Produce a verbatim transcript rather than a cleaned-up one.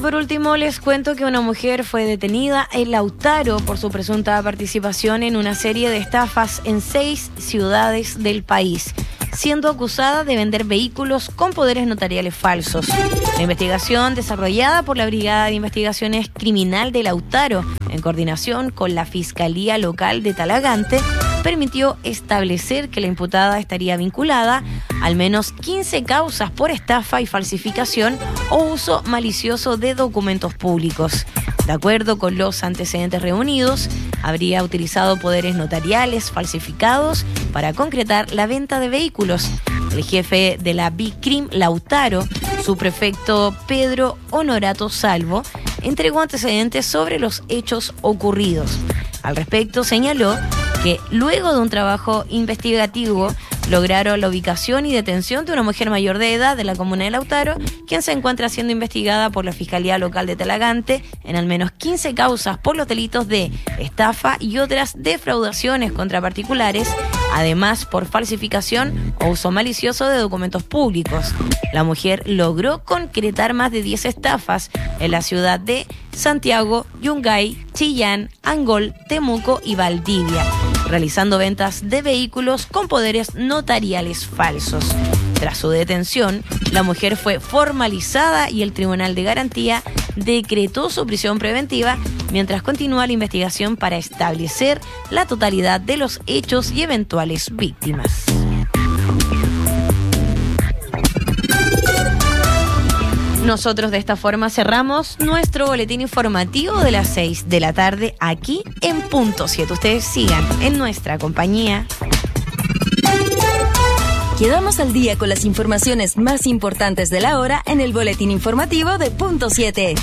por último les cuento que una mujer fue detenida en Lautaro por su presunta participación en una serie de estafas en seis ciudades del país, siendo acusada de vender vehículos con poderes notariales falsos. La investigación, desarrollada por la Brigada de Investigaciones Criminal de Lautaro, en coordinación con la Fiscalía Local de Talagante, permitió establecer que la imputada estaría vinculada a al menos quince causas por estafa y falsificación o uso malicioso de documentos públicos. De acuerdo con los antecedentes reunidos, habría utilizado poderes notariales falsificados para concretar la venta de vehículos. El jefe de la BICRIM Lautaro, su prefecto Pedro Honorato Salvo, entregó antecedentes sobre los hechos ocurridos. Al respecto, señaló que luego de un trabajo investigativo lograron la ubicación y detención de una mujer mayor de edad de la comuna de Lautaro, quien se encuentra siendo investigada por la Fiscalía Local de Talagante en al menos quince causas por los delitos de estafa y otras defraudaciones contra particulares, además por falsificación o uso malicioso de documentos públicos. La mujer logró concretar más de diez estafas en la ciudad de Santiago, Yungay, Chillán, Angol, Temuco y Valdivia, realizando ventas de vehículos con poderes notariales falsos. Tras su detención, la mujer fue formalizada y el Tribunal de Garantía decretó su prisión preventiva mientras continúa la investigación para establecer la totalidad de los hechos y eventuales víctimas. Nosotros de esta forma cerramos nuestro boletín informativo de las seis de la tarde aquí en Punto siete. Ustedes sigan en nuestra compañía. Quedamos al día con las informaciones más importantes de la hora en el boletín informativo de Punto siete.